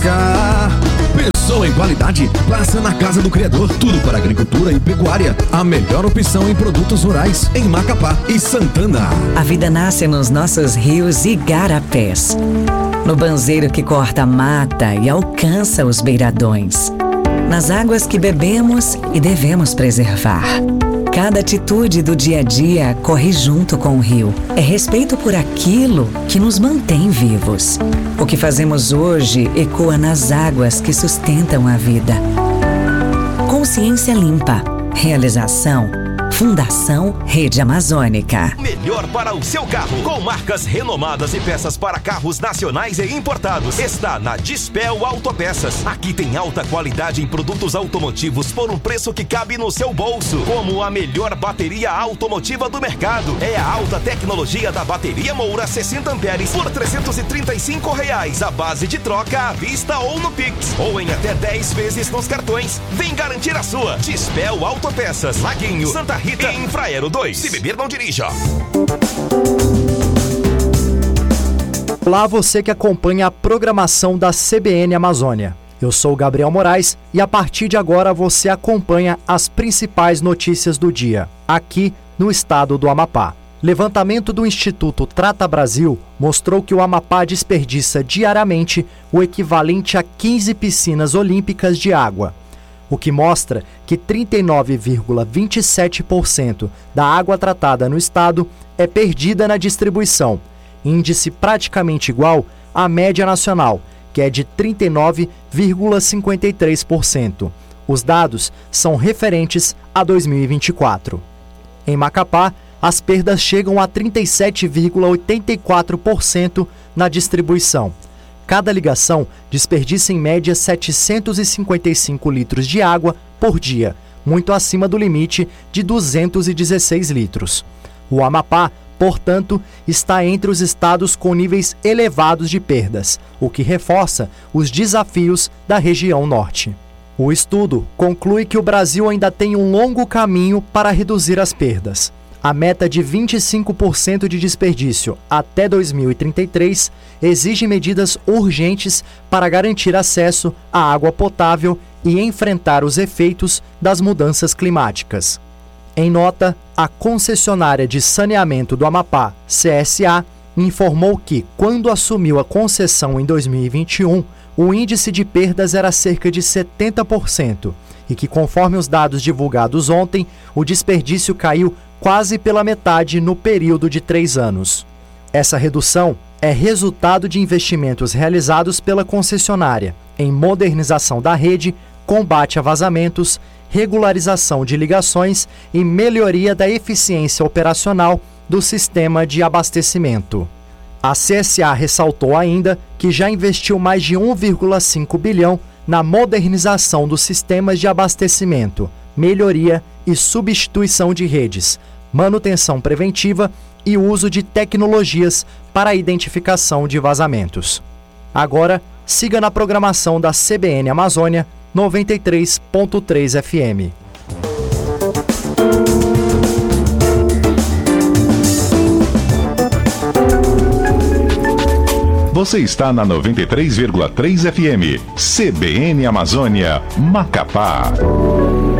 buscar. Pensou em qualidade? Passa na Casa do Criador. Tudo para agricultura e pecuária. A melhor opção em produtos rurais em Macapá e Santana. A vida nasce nos nossos rios e igarapés. No banzeiro que corta a mata e alcança os beiradões. Nas águas que bebemos e devemos preservar. Cada atitude do dia a dia corre junto com o rio. É respeito por aquilo que nos mantém vivos. O que fazemos hoje ecoa nas águas que sustentam a vida. Consciência Limpa. Realização Fundação Rede Amazônica. Melhor para o seu carro, com marcas renomadas e peças para carros nacionais e importados. Está na Dispel Autopeças. Aqui tem alta qualidade em produtos automotivos por um preço que cabe no seu bolso. Como a melhor bateria automotiva do mercado. É a alta tecnologia da bateria Moura 60 amperes por R$ 335 a base de troca à vista ou no Pix. Ou em até 10 vezes nos cartões. Vem garantir a sua. Dispel Autopeças. Laguinho, Santa Rita e Infraero 2. Se beber, não dirija. Olá, você que acompanha a programação da CBN Amazônia. Eu sou o Gabriel Moraes e a partir de agora você acompanha as principais notícias do dia, aqui no estado do Amapá. Levantamento do Instituto Trata Brasil mostrou que o Amapá desperdiça diariamente o equivalente a 15 piscinas olímpicas de água, o que mostra que 39,27% da água tratada no estado é perdida na distribuição, índice praticamente igual à média nacional, que é de 39,53%. Os dados são referentes a 2024. Em Macapá, as perdas chegam a 37,84% na distribuição. Cada ligação desperdiça em média 755 litros de água por dia, muito acima do limite de 216 litros. O Amapá, portanto, está entre os estados com níveis elevados de perdas, o que reforça os desafios da região norte. O estudo conclui que o Brasil ainda tem um longo caminho para reduzir as perdas. A meta de 25% de desperdício até 2033 exige medidas urgentes para garantir acesso à água potável e enfrentar os efeitos das mudanças climáticas. Em nota, a concessionária de saneamento do Amapá, CSA, informou que, quando assumiu a concessão em 2021, o índice de perdas era cerca de 70% e que, conforme os dados divulgados ontem, o desperdício caiu quase pela metade no período de 3 anos. Essa redução é resultado de investimentos realizados pela concessionária em modernização da rede, combate a vazamentos, regularização de ligações e melhoria da eficiência operacional do sistema de abastecimento. A CSA ressaltou ainda que já investiu mais de 1,5 bilhão na modernização dos sistemas de abastecimento, melhoria e substituição de redes, manutenção preventiva e uso de tecnologias para a identificação de vazamentos. Agora, siga na programação da CBN Amazônia 93.3 FM. Você está na 93,3 FM. CBN Amazônia, Macapá.